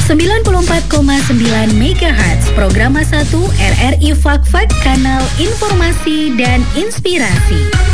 94,9 MHz, Programa 1 RRI Fak-Fak, Kanal Informasi dan Inspirasi.